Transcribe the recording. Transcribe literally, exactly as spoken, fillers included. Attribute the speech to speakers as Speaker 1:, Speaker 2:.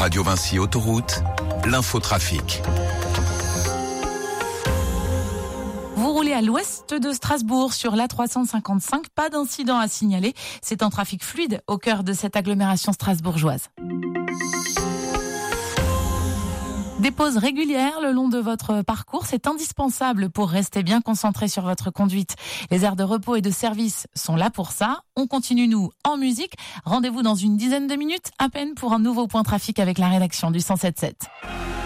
Speaker 1: Radio Vinci Autoroute, l'infotrafic.
Speaker 2: Vous roulez à l'ouest de Strasbourg sur l'A trois cent cinquante-cinq, pas d'incident à signaler. C'est un trafic fluide au cœur de cette agglomération strasbourgeoise. Des pauses régulières le long de votre parcours, c'est indispensable pour rester bien concentré sur votre conduite. Les aires de repos et de service sont là pour ça. On continue, nous, en musique. Rendez-vous dans une dizaine de minutes, à peine, pour un nouveau point trafic avec la rédaction du cent sept sept.